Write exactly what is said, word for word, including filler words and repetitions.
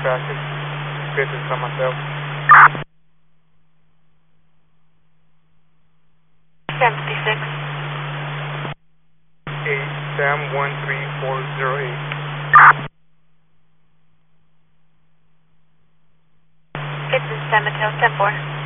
traffic. This is by myself. Sam fifty-six. eight, Sam one three four zero eight. This is San Mateo, ten four.